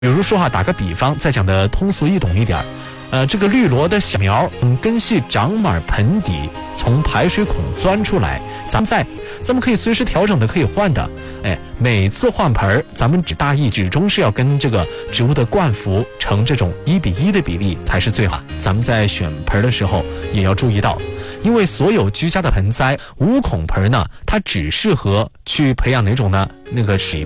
比如说打个比方，再讲的通俗易懂一点，这个绿萝的小苗，根系长满盆底，从排水孔钻出来，咱们可以随时调整的，可以换的。每次换盆，咱们大意始终是要跟这个植物的灌服成这种1:1的比例才是最好。咱们在选盆的时候也要注意到，因为所有居家的盆栽，5孔盆呢，它只适合去培养哪种呢？那个水